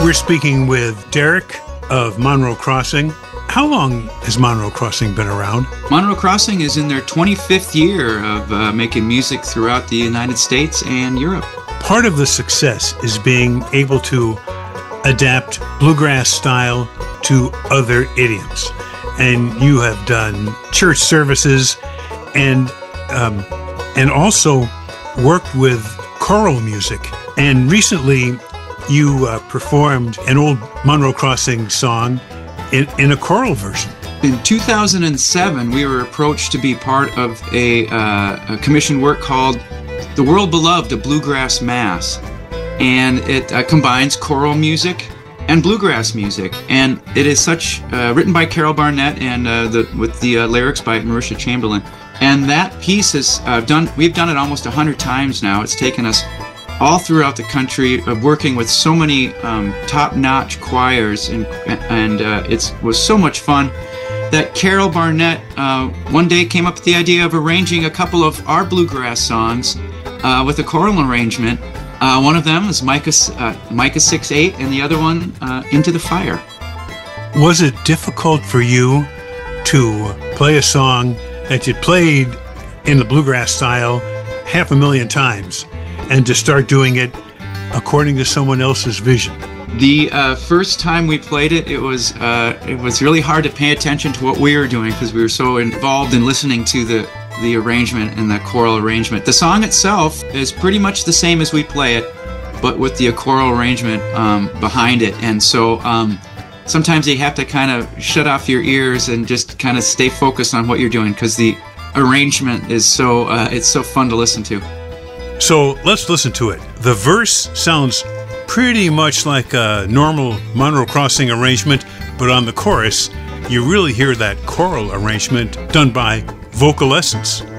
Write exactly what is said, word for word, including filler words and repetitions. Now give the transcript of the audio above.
We're speaking with Derek of Monroe Crossing. How long has Monroe Crossing been around? Monroe Crossing is in their twenty-fifth year of uh, making music throughout the United States and Europe. Part of the success is being able to adapt bluegrass style to other idioms. And you have done church services and um, and also worked with choral music. And recently you uh, performed an old Monroe Crossing song in, in a choral version. In two thousand seven, we were approached to be part of a, uh, a commissioned work called The World Beloved, a Bluegrass Mass. And it uh, combines choral music and bluegrass music. And it is such, uh, written by Carol Barnett and uh, the, with the uh, lyrics by Marisha Chamberlain. And that piece is uh, done, we've done it almost a hundred times now. It's taken us all throughout the country, of working with so many um, top-notch choirs, and and uh, it was so much fun that Carol Barnett uh, one day came up with the idea of arranging a couple of our bluegrass songs uh, with a choral arrangement. Uh, one of them is Micah, uh, Micah six eight, and the other one, uh, Into the Fire. Was it difficult for you to play a song that you played in the bluegrass style half a million times, and to start doing it according to someone else's vision? The uh, first time we played it, it was uh, it was really hard to pay attention to what we were doing because we were so involved in listening to the, the arrangement and the choral arrangement. The song itself is pretty much the same as we play it, but with the choral arrangement um, behind it. And so um, sometimes you have to kind of shut off your ears and just kind of stay focused on what you're doing because the arrangement is so uh, it's so fun to listen to. So let's listen to it. The verse sounds pretty much like a normal Monroe Crossing arrangement, but on the chorus, you really hear that choral arrangement done by Vocal Essence.